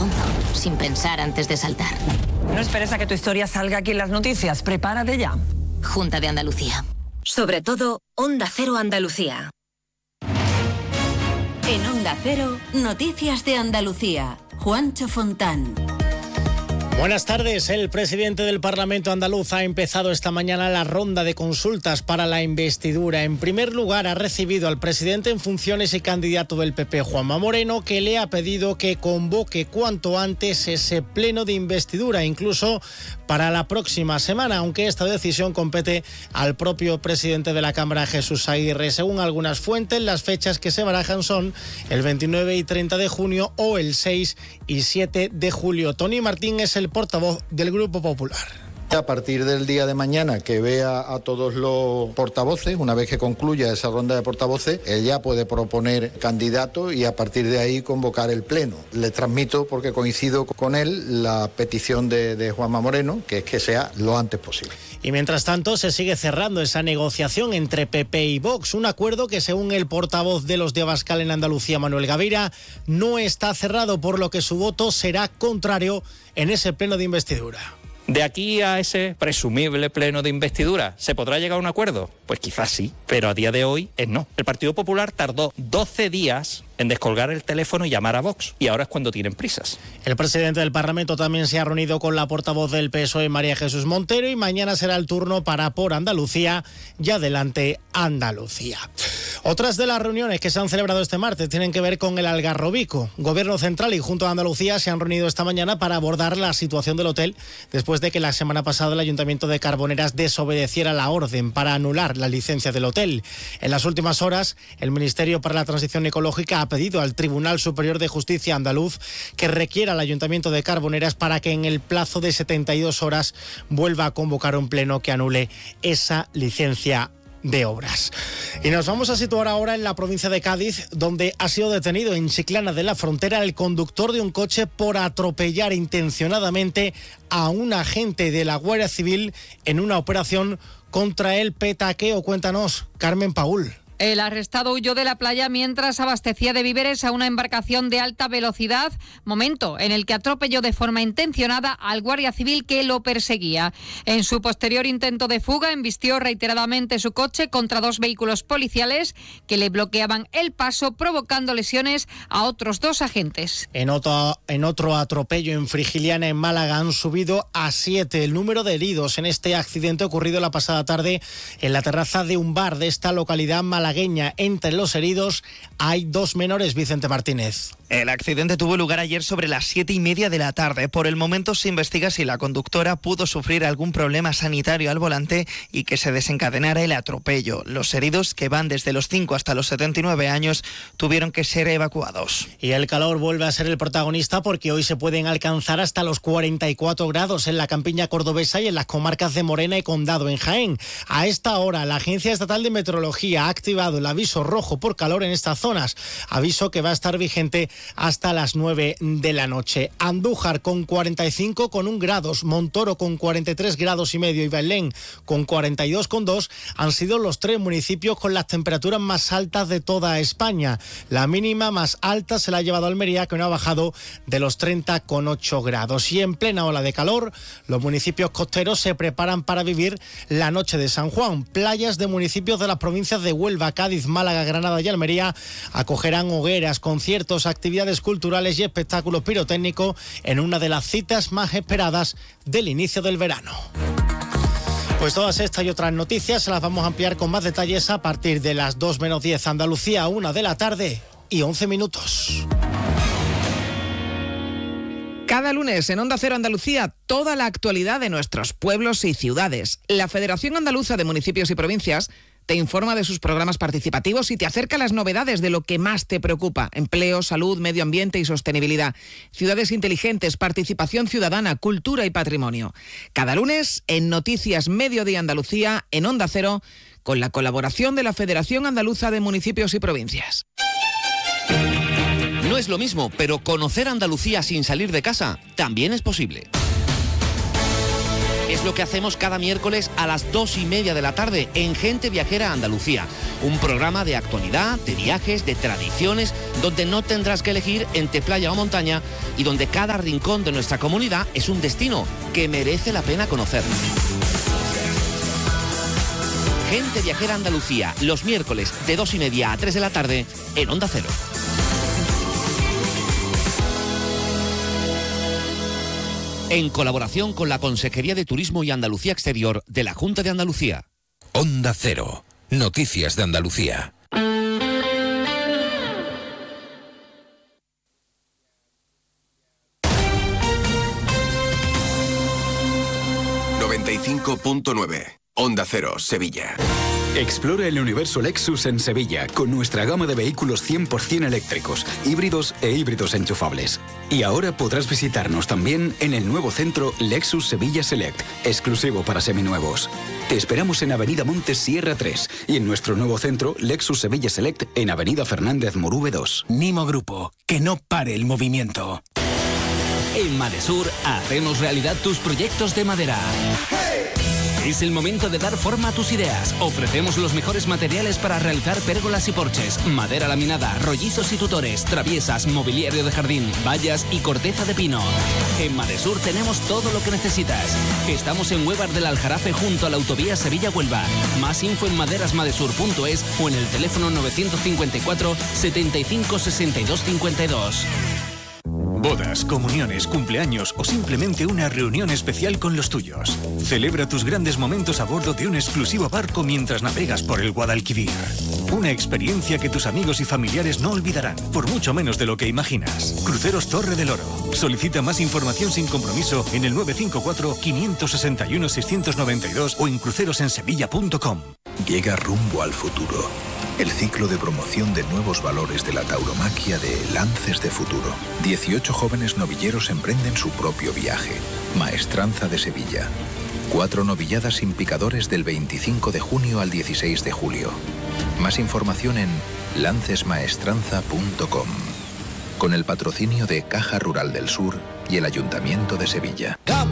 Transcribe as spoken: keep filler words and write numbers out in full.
fondo, sin pensar antes de saltar. No esperes a que tu historia salga aquí en las noticias. Prepárate ya. Junta de Andalucía. Sobre todo, Onda Cero Andalucía. En Onda Cero, Noticias de Andalucía. Juancho Fontán. Buenas tardes. El presidente del Parlamento andaluz ha empezado esta mañana la ronda de consultas para la investidura. En primer lugar, ha recibido al presidente en funciones y candidato del P P, Juanma Moreno, que le ha pedido que convoque cuanto antes ese pleno de investidura, incluso para la próxima semana, aunque esta decisión compete al propio presidente de la Cámara, Jesús Aguirre. Según algunas fuentes, las fechas que se barajan son el veintinueve y treinta de junio o el seis y siete de julio. Tony Martín es el portavoz del Grupo Popular. A partir del día de mañana que vea a todos los portavoces, una vez que concluya esa ronda de portavoces, él ya puede proponer candidatos y a partir de ahí convocar el pleno. Le transmito, porque coincido con él, la petición de, de Juanma Moreno, que es que sea lo antes posible. Y mientras tanto se sigue cerrando esa negociación entre P P y Vox, un acuerdo que según el portavoz de los de Abascal en Andalucía, Manuel Gavira, no está cerrado, por lo que su voto será contrario en ese pleno de investidura. De aquí a ese presumible pleno de investidura, ¿se podrá llegar a un acuerdo? Pues quizás sí, pero a día de hoy es no. El Partido Popular tardó doce días en descolgar el teléfono y llamar a Vox, y ahora es cuando tienen prisas. El presidente del Parlamento también se ha reunido con la portavoz del P S O E, María Jesús Montero, y mañana será el turno para Por Andalucía y Adelante Andalucía. Otras de las reuniones que se han celebrado este martes tienen que ver con el Algarrobico. Gobierno Central y Junta de Andalucía se han reunido esta mañana para abordar la situación del hotel después de que la semana pasada el Ayuntamiento de Carboneras desobedeciera la orden para anular la licencia del hotel. En las últimas horas, el Ministerio para la Transición Ecológica ha pedido al Tribunal Superior de Justicia andaluz que requiera al Ayuntamiento de Carboneras para que en el plazo de setenta y dos horas vuelva a convocar un pleno que anule esa licencia de obras. Y nos vamos a situar ahora en la provincia de Cádiz, donde ha sido detenido en Chiclana de la Frontera el conductor de un coche por atropellar intencionadamente a un agente de la Guardia Civil en una operación contra el petaqueo. Cuéntanos, Carmen Paul. El arrestado huyó de la playa mientras abastecía de víveres a una embarcación de alta velocidad, momento en el que atropelló de forma intencionada al guardia civil que lo perseguía. En su posterior intento de fuga, embistió reiteradamente su coche contra dos vehículos policiales que le bloqueaban el paso, provocando lesiones a otros dos agentes. En otro, en otro atropello en Frigiliana, en Málaga, han subido a siete el número de heridos en este accidente ocurrido la pasada tarde en la terraza de un bar de esta localidad malagueña. Entre los heridos hay dos menores, Vicente Martínez. El accidente tuvo lugar ayer sobre las siete y media de la tarde. Por el momento se investiga si la conductora pudo sufrir algún problema sanitario al volante y que se desencadenara el atropello. Los heridos, que van desde los cinco hasta los setenta y nueve años, tuvieron que ser evacuados. Y el calor vuelve a ser el protagonista porque hoy se pueden alcanzar hasta los cuarenta y cuatro grados en la campiña cordobesa y en las comarcas de Morena y Condado en Jaén. A esta hora, la Agencia Estatal de Meteorología ha activado el aviso rojo por calor en estas zonas, aviso que va a estar vigente hasta las nueve de la noche. Andújar con cuarenta y cinco con un grados, Montoro con cuarenta y tres grados y medio y Belén con cuarenta y dos con dos han sido los tres municipios con las temperaturas más altas de toda España. La mínima más alta se la ha llevado Almería, que no ha bajado de los treinta con ocho grados. Y en plena ola de calor, los municipios costeros se preparan para vivir la noche de San Juan. Playas de municipios de las provincias de Huelva, Cádiz, Málaga, Granada y Almería acogerán hogueras, conciertos, actividades culturales y espectáculos pirotécnicos en una de las citas más esperadas del inicio del verano. Pues todas estas y otras noticias se las vamos a ampliar con más detalles a partir de las dos menos diez Andalucía, una de la tarde y once minutos. Cada lunes en Onda Cero Andalucía, toda la actualidad de nuestros pueblos y ciudades. La Federación Andaluza de Municipios y Provincias te informa de sus programas participativos y te acerca las novedades de lo que más te preocupa: empleo, salud, medio ambiente y sostenibilidad, ciudades inteligentes, participación ciudadana, cultura y patrimonio. Cada lunes en Noticias Mediodía Andalucía, en Onda Cero, con la colaboración de la Federación Andaluza de Municipios y Provincias. No es lo mismo, pero conocer Andalucía sin salir de casa también es posible. Es lo que hacemos cada miércoles a las dos y media de la tarde en Gente Viajera Andalucía. Un programa de actualidad, de viajes, de tradiciones, donde no tendrás que elegir entre playa o montaña y donde cada rincón de nuestra comunidad es un destino que merece la pena conocer. Gente Viajera Andalucía, los miércoles de dos y media a tres de la tarde en Onda Cero. En colaboración con la Consejería de Turismo y Andalucía Exterior de la Junta de Andalucía. Onda Cero, noticias de Andalucía. noventa y cinco punto nueve. Onda Cero, Sevilla. Explora el universo Lexus en Sevilla con nuestra gama de vehículos cien por ciento eléctricos, híbridos e híbridos enchufables. Y ahora podrás visitarnos también en el nuevo centro Lexus Sevilla Select, exclusivo para seminuevos. Te esperamos en Avenida Montes Sierra tres y en nuestro nuevo centro Lexus Sevilla Select en Avenida Fernández Morube dos. Nimo Grupo, que no pare el movimiento. En Madesur hacemos realidad tus proyectos de madera. Es el momento de dar forma a tus ideas. Ofrecemos los mejores materiales para realizar pérgolas y porches, madera laminada, rollizos y tutores, traviesas, mobiliario de jardín, vallas y corteza de pino. En Madesur tenemos todo lo que necesitas. Estamos en Huevar del Aljarafe junto a la autovía Sevilla-Huelva. Más info en maderasmadesur punto es o en el teléfono novecientos cincuenta y cuatro, setenta y cinco, sesenta y dos, cincuenta y dos. Bodas, comuniones, cumpleaños o simplemente una reunión especial con los tuyos. Celebra tus grandes momentos a bordo de un exclusivo barco mientras navegas por el Guadalquivir. Una experiencia que tus amigos y familiares no olvidarán, por mucho menos de lo que imaginas. Cruceros Torre del Oro. Solicita más información sin compromiso en el nueve cinco cuatro, cinco seis uno, seis nueve dos o en crucerosensevilla punto com. Llega Rumbo al Futuro. El ciclo de promoción de nuevos valores de la tauromaquia de Lances de Futuro. dieciocho jóvenes novilleros emprenden su propio viaje. Maestranza de Sevilla. Cuatro novilladas sin picadores del veinticinco de junio al dieciséis de julio. Más información en lances maestranza punto com. Con el patrocinio de Caja Rural del Sur y el Ayuntamiento de Sevilla.